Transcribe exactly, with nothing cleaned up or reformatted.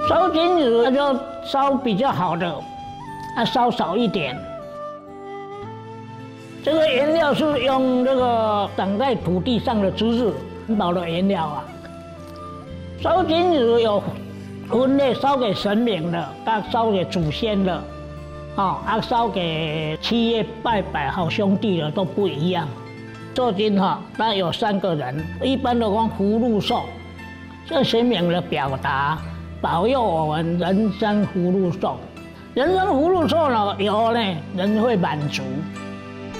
烧金纸就烧比较好的，啊，烧少一点。这个原料是用这个长在土地上的竹子包的原料啊。烧金纸有分类，烧给神明的，啊，烧给祖先的，啊，啊，烧给七月拜拜好兄弟的都不一样。做金哈，那有三个人，一般的讲福禄寿，这神明的表达，保佑我们人生福禄寿。人生福禄寿呢，有呢，人会满足。